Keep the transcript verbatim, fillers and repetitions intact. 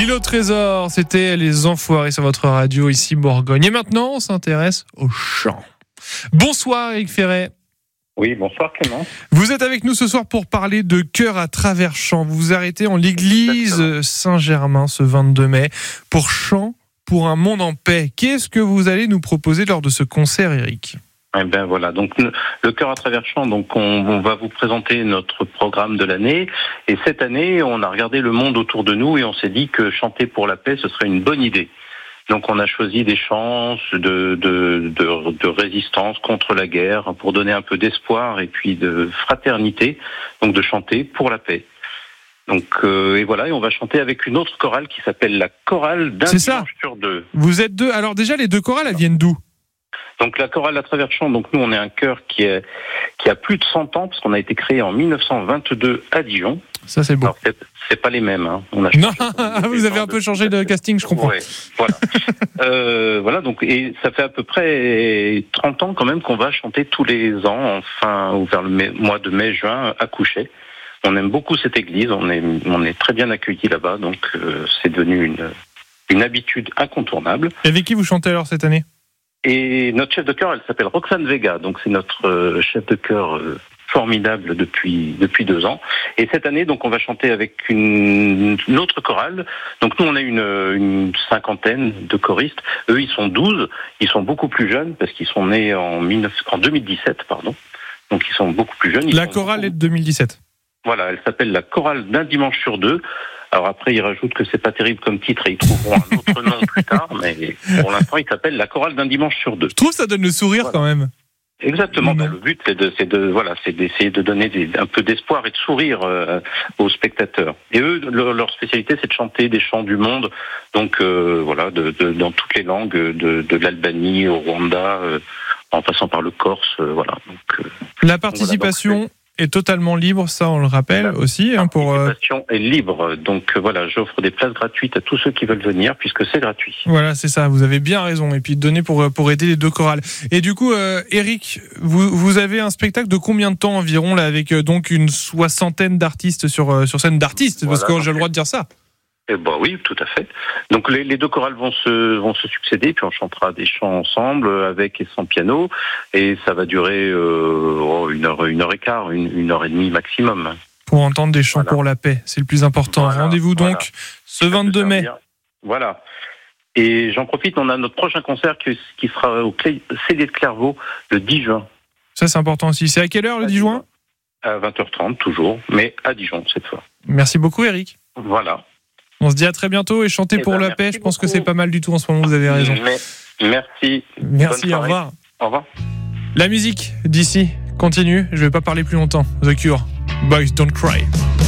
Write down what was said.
L'île au trésor, c'était Les Enfoirés sur votre radio, ici Bourgogne. Et maintenant, on s'intéresse au chant. Bonsoir Eric Ferret. Oui, bonsoir Clément. Vous êtes avec nous ce soir pour parler de Chœur à travers chant. Vous vous arrêtez en l'église Exactement. Saint-Germain ce vingt-deux mai pour Chant pour un monde en paix. Qu'est-ce que vous allez nous proposer lors de ce concert, Eric ? Eh ben voilà, donc le Chœur à travers chant, donc on, on va vous présenter notre programme de l'année. Et cette année, on a regardé le monde autour de nous et on s'est dit que chanter pour la paix, ce serait une bonne idée. Donc on a choisi des chants de, de, de, de résistance contre la guerre pour donner un peu d'espoir et puis de fraternité, donc de chanter pour la paix. Donc euh, et voilà, et on va chanter avec une autre chorale qui s'appelle la chorale d'un C'est ça. dimanche sur deux. Vous êtes deux. Alors déjà, les deux chorales, elles viennent d'où ? Donc la chorale à travers chant, donc nous on est un chœur qui, est, qui a plus de cent ans, parce qu'on a été créé en mille neuf cent vingt-deux à Dijon. Ça c'est beau. Alors, c'est, c'est pas les mêmes. Hein. On a non, vous avez un peu changé de casting, je comprends. Ouais, voilà. euh, voilà, donc et ça fait à peu près trente ans quand même qu'on va chanter tous les ans, enfin ou vers le mai, mois de mai-juin à Couchet. On aime beaucoup cette église, on est, on est très bien accueillis là-bas, donc euh, c'est devenu une, une habitude incontournable. Et avec qui vous chantez alors cette année ? Et notre chef de chœur, elle s'appelle Roxane Vega, donc c'est notre euh, chef de chœur euh, formidable depuis depuis deux ans. Et cette année, donc on va chanter avec une, une autre chorale. Donc nous, on a une, une cinquantaine de choristes. Eux, ils sont douze. Ils sont beaucoup plus jeunes parce qu'ils sont nés en, dix-neuf, en deux mille dix-sept, pardon. Donc ils sont beaucoup plus jeunes. Ils La chorale beaucoup... est de deux mille dix-sept. Voilà, elle s'appelle la chorale d'un dimanche sur deux. Alors après, ils rajoutent que c'est pas terrible comme titre et ils trouveront un autre nom plus tard, mais pour l'instant, il s'appelle la chorale d'un dimanche sur deux. Je trouve que ça donne le sourire voilà. Quand même. Exactement. Bah, le but, c'est de, c'est de, voilà, c'est d'essayer de donner des, un peu d'espoir et de sourire euh, aux spectateurs. Et eux, leur, leur spécialité, c'est de chanter des chants du monde, donc euh, voilà, de, de, dans toutes les langues, de, de l'Albanie au Rwanda, euh, en passant par le Corse, euh, voilà. Donc, euh, la participation. Voilà, est totalement libre, ça on le rappelle la aussi. Hein, pour La participation est libre, donc voilà, j'offre des places gratuites à tous ceux qui veulent venir, puisque c'est gratuit. Voilà, c'est ça, vous avez bien raison, et puis donner pour, pour aider les deux chorales. Et du coup, euh, Eric, vous, vous avez un spectacle de combien de temps environ, là, avec euh, donc une soixantaine d'artistes sur, euh, sur scène d'artistes, voilà, parce que j'ai le droit de dire ça. Eh ben oui, tout à fait. Donc les, les deux chorales vont se vont se succéder, puis on chantera des chants ensemble, avec et sans piano, et ça va durer euh, oh, une heure, une heure et quart, une, une heure et demie maximum. Pour entendre des chants voilà. Pour la paix, c'est le plus important. Voilà, Rendez-vous donc voilà. ce vingt-deux mai. Voilà. Et j'en profite, on a notre prochain concert qui, qui sera au C D de Clairvaux le dix juin. Ça c'est important aussi. C'est à quelle heure le dix juin ? À vingt heures trente toujours, mais à Dijon cette fois. Merci beaucoup Eric. Voilà. On se dit à très bientôt et chanter eh pour ben, la paix, je pense beaucoup. Que c'est pas mal du tout en ce moment, vous avez raison. Mais, merci. Merci, au revoir. Au revoir. La musique d'ici continue, je vais pas parler plus longtemps. The Cure, Boys Don't Cry.